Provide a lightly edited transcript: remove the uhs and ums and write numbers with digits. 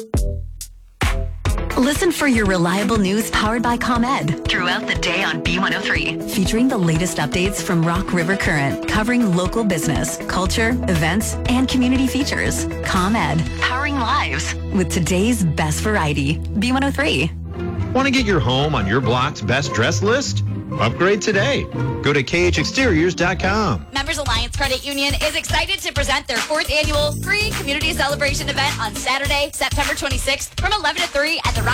Listen for your reliable news powered by ComEd throughout the day on B103, featuring the latest updates from Rock River Current, covering local business, culture, events, and community features. ComEd, powering lives with today's best variety. B103. Want to get your home on your block's best dress list? Upgrade today. Go to khexteriors.com. Members Alliance Credit Union is excited to present their 4th annual free community celebration event on Saturday, September 26th from 11 to 3 at the Rock